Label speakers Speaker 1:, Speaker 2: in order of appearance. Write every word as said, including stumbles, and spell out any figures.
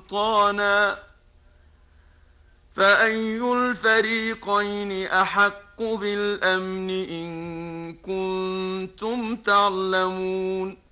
Speaker 1: سلطانا فأي الفريقين أحق بالأمن إن كنتم تعلمون